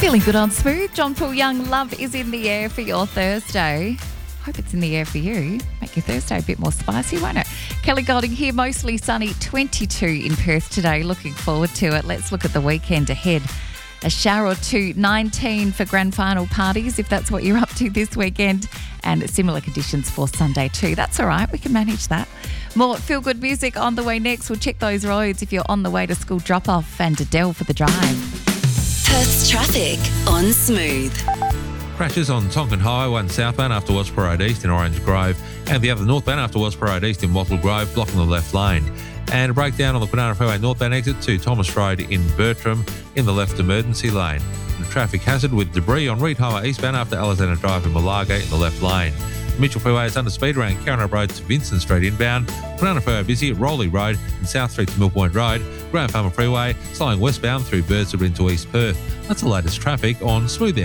Feeling good on Smooth. John Paul Young, Love is in the air for your Thursday. Hope it's in the air for you. Make your Thursday a bit more spicy, won't it? Kelly Golding here, mostly sunny, 22 in Perth today. Looking forward to it. Let's look at the weekend ahead. A shower or two, 19 for grand final parties, if that's what you're up to this weekend. And similar conditions for Sunday too. That's all right. We can manage that. More feel-good music on the way next. We'll check those roads if you're on the way to school drop-off and Adele for the drive. Perth's traffic on Smooth. Crashes on Tonkin Highway, one southbound after West Parade East in Orange Grove, and the other northbound after West Parade East in Wattle Grove, blocking the left lane. And a breakdown on the Banana Freeway northbound exit to Thomas Road in Bertram in the left emergency lane. And a traffic hazard with debris on Reed Highway eastbound after Alexander Drive in Malaga in the left lane. Mitchell Freeway is under speed around Carron Road to Vincent Street inbound. Banana Freeway busy at Rowley Road and South Street to Mill Point Road. Graham Farmer Freeway slowing westbound through Birdswood into East Perth. That's the latest traffic on Smooth